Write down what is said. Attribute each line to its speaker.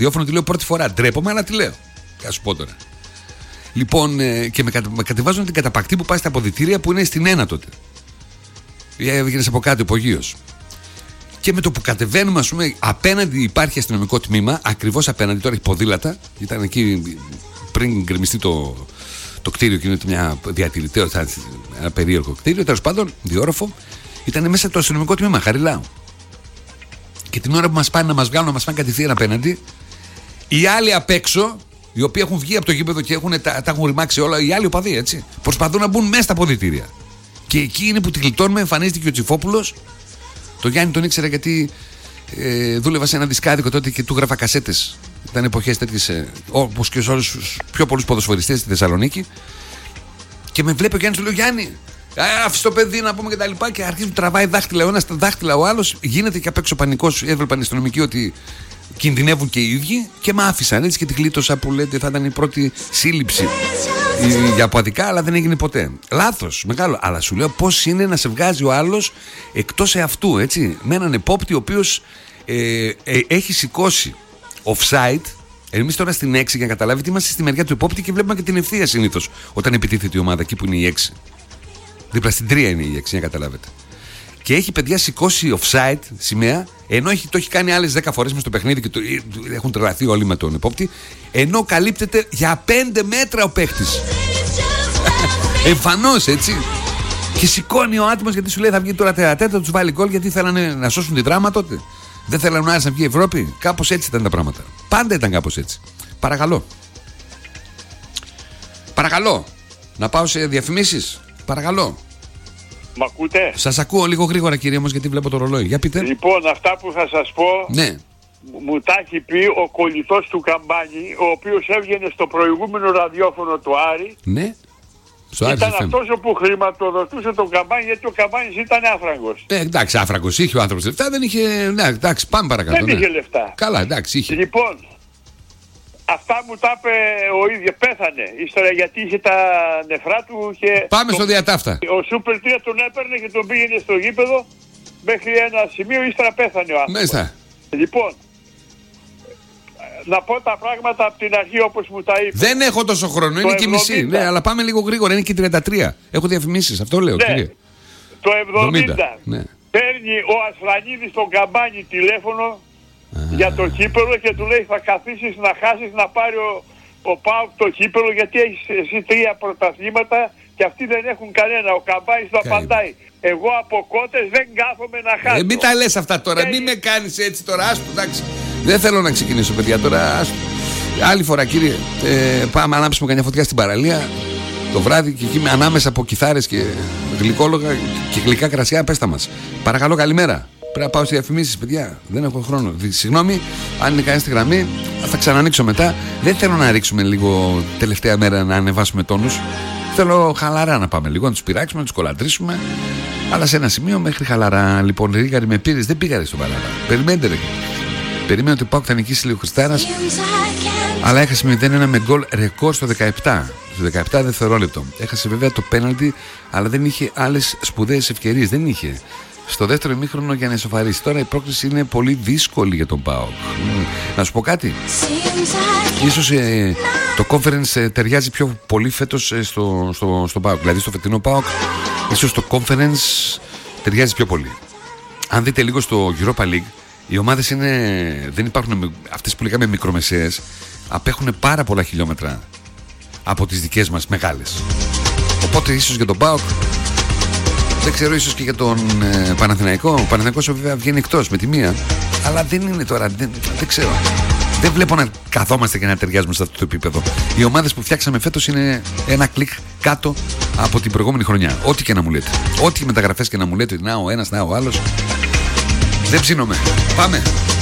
Speaker 1: ραδιόφωνο, τη λέω πρώτη φορά. Ντρέπομαι, αλλά τη λέω. Θα σου πω τώρα. Λοιπόν, και με κατεβάζουν την καταπακτή που πάει στα αποδυτήρια που είναι στην 1 τότε. Έβγαινε από κάτω υπογείως. Και με το που κατεβαίνουμε, ας πούμε, απέναντι υπάρχει αστυνομικό τμήμα, ακριβώς απέναντι, τώρα έχει ποδήλατα. Ήταν εκεί πριν γκρεμιστεί το κτίριο και είναι μια διατηρητέο, ένα περίεργο κτίριο, τέλος πάντων, διόροφο. Ήταν μέσα το αστυνομικό τμήμα, Χαριλάου. Και την ώρα που μας πάνε να μας βγάλουν, να μας πάνε κατευθείαν απέναντι, οι άλλοι απ' έξω, οι οποίοι έχουν βγει από το γήπεδο και τα έχουν ρημάξει όλα, οι άλλοι οπαδοί, έτσι, προσπαθούν να μπουν μέσα στα αποδυτήρια. Και εκεί είναι που τη γλιτώνουμε, εμφανίζεται και ο Τσιφόπουλος. Το Γιάννη τον ήξερα γιατί δούλευα σε ένα δισκάδικο τότε και του γράφα κασέτες. Ήταν εποχές τέτοιες, όπως και σε όλους τους πιο πολλούς ποδοσφαιριστές στη Θεσσαλονίκη. Και με βλέπει ο Γιάννης, του λέω Γιάννη, άφησε το παιδί να πούμε και τα λοιπά. Και αρχίζει να τραβάει δάχτυλα ο ένας, δάχτυλα ο άλλος. Γίνεται και απ' έξω πανικός. Έβλεπαν οι αστυνομικοί ότι κινδυνεύουν και οι ίδιοι. Και με άφησαν έτσι και τη γλίτωσα που λέτε θα ήταν η πρώτη σύλληψη για αποαδικά, αλλά δεν έγινε ποτέ. Λάθος, μεγάλο. Αλλά σου λέω πώς είναι να σε βγάζει ο άλλος εκτός εαυτού, έτσι. Με έναν επόπτη ο οποίος έχει σηκώσει offside. Εμείς τώρα στην 6, για να καταλάβετε, είμαστε στη μεριά του επόπτη και βλέπουμε και την ευθεία συνήθως όταν επιτίθεται η ομάδα εκεί που είναι η 6. Δίπλα στην 3 είναι η 6, για να καταλάβετε. Και έχει παιδιά σηκώσει offside σημαία, ενώ το έχει κάνει άλλες 10 φορές μες στο παιχνίδι και έχουν τρελαθεί όλοι με τον επόπτη, ενώ καλύπτεται για 5 μέτρα ο παίχτης. Εμφανώς, έτσι. Και σηκώνει ο άτιμος γιατί σου λέει θα βγει τώρα τερατέτα, θα τους βάλει γκολ γιατί θέλανε να σώσουν τη δράμα τότε. Δεν θέλανε ο Άρης να βγει η Ευρώπη. Κάπως έτσι ήταν τα πράγματα. Πάντα ήταν κάπως έτσι. Παρακαλώ. Παρακαλώ. Να πάω σε διαφημίσεις. Παρακαλώ.
Speaker 2: Μ' ακούτε?
Speaker 1: Σας ακούω λίγο γρήγορα, κύριε, όμως, γιατί βλέπω το ρολόι. Για πείτε.
Speaker 2: Λοιπόν, αυτά που θα σας πω,
Speaker 1: ναι,
Speaker 2: μου τα έχει πει ο κολλητός του Καμπάνη, ο οποίος έβγαινε στο προηγούμενο ραδιόφωνο του Άρη.
Speaker 1: Ναι.
Speaker 2: Ήταν αυτός που χρηματοδοτούσε τον Καμπάνη, γιατί ο Καμπάνης ήταν άφραγκος.
Speaker 1: Εντάξει, άφραγκος είχε ο άνθρωπος λεφτά, δεν είχε. Ναι, εντάξει, πάμε παρακάτω.
Speaker 2: Δεν είχε λεφτά.
Speaker 1: Καλά, εντάξει, είχε.
Speaker 2: Λοιπόν, αυτά μου τα είπε ο ίδιος, πέθανε ύστερα γιατί είχε τα νεφρά του και...
Speaker 1: Πάμε στο διατάφτα.
Speaker 2: Ο Σούπερ 3 τον έπαιρνε και τον πήγαινε στο γήπεδο μέχρι ένα σημείο, ύστερα πέθανε ο άνθρωπος.
Speaker 1: Μέσα.
Speaker 2: Λοιπόν, να πω τα πράγματα από την αρχή όπως μου τα είπε.
Speaker 1: Δεν έχω τόσο χρόνο, είναι και μισή. Ναι, αλλά πάμε λίγο γρήγορα, είναι και 33. Έχω διαφημίσεις, αυτό λέω,
Speaker 2: ναι,
Speaker 1: κύριε.
Speaker 2: Το 70,
Speaker 1: ναι.
Speaker 2: Παίρνει ο Ασλανίδης τον Καμπάνη τηλέφωνο για το κύπελο και του λέει θα καθίσεις να χάσεις να πάρει ο ΠΑΟΚ το κύπελο γιατί έχεις εσύ 3 πρωταθλήματα και αυτοί δεν έχουν κανένα. Ο Καμπάνης το απαντάει. Εγώ από κότες δεν κάθομαι να χάσω.
Speaker 1: Μην τα λες αυτά τώρα, μην με κάνεις έτσι τώρα, άστο, εντάξει. Δεν θέλω να ξεκινήσω, παιδιά, τώρα, άστο. Άλλη φορά, κύριε, πάμε να ανάψουμε κανένα φωτιά στην παραλία το βράδυ και εκεί ανάμεσα από κιθάρες και γλυκόλογα και γλυκά κρασιά, πέστα μας. Παρακαλώ, καλημέρα. Πρέπει να πάω στις διαφημίσεις, παιδιά. Δεν έχω χρόνο. Συγγνώμη, αν είναι κανείς στη γραμμή, θα ξανανοίξω μετά. Δεν θέλω να ρίξουμε λίγο τελευταία μέρα να ανεβάσουμε τόνους. Θέλω χαλαρά να πάμε λίγο, να τους πειράξουμε, να τους κολαντρήσουμε. Αλλά σε ένα σημείο μέχρι χαλαρά. Λοιπόν, Ρίγαρη με πήρες, δεν πήγα στο παράλα. Περιμένετε, ρε. Περίμενα ότι ο ΠΑΟΚ θα νικήσει λίγο Χριστάρας. Αλλά έχασε 0-1 με γκολ ρεκόρ στο 17. Στο 17 δευτερόλεπτο. Έχασε βέβαια το πέναλτι, αλλά δεν είχε άλλες σπουδαίες ευκαιρίες. Δεν είχε. Στο δεύτερο ημίχρονο για να ισοφαρίσει. Τώρα η πρόκληση είναι πολύ δύσκολη για τον ΠΑΟΚ. Να σου πω κάτι. Ίσως το conference ταιριάζει πιο πολύ φέτος στο ΠΑΟΚ. Δηλαδή στο φετινό ΠΑΟΚ ίσως το conference ταιριάζει πιο πολύ. Αν δείτε λίγο στο Europa League, οι ομάδες δεν υπάρχουν αυτές που λέγαμε μικρομεσαίες. Απέχουν πάρα πολλά χιλιόμετρα από τις δικές μας μεγάλες. Οπότε ίσως για τον ΠΑΟΚ, δεν ξέρω, ίσως και για τον Παναθηναϊκό. Ο Παναθηναϊκός βέβαια βγαίνει εκτός με τη μία. Αλλά δεν είναι τώρα, δεν ξέρω. Δεν βλέπω να καθόμαστε και να ταιριάζουμε σε αυτό το επίπεδο. Οι ομάδες που φτιάξαμε φέτος είναι ένα κλικ κάτω από την προηγούμενη χρονιά. Ό,τι και να μου λέτε. Ό,τι μεταγραφές και να μου λέτε, να ο ένας, να ο άλλος. Δεν ψήνομαι. Πάμε.